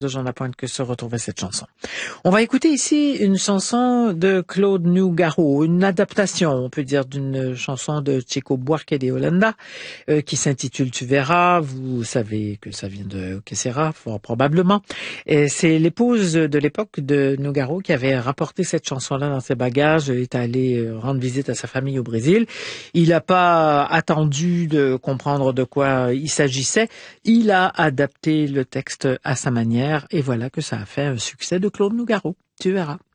de Jean Lapointe que se retrouvait cette chanson. On va écouter ici une chanson de Claude Nougaro, une adaptation, on peut dire, d'une chanson de Chico Buarque de Holanda, qui s'intitule Tu verras. Vous savez que ça vient de Kessera, fort probablement. Et c'est l'épouse de l'époque de Nougaro qui avait rapporté cette chanson-là dans ses bagages, est allé rendre visite à sa famille au Brésil. Il n'a pas attendu de comprendre de quoi il s'agissait. Il a adapté le texte à sa manière et voilà que ça a fait un succès de Claude Nougaro. Tu verras.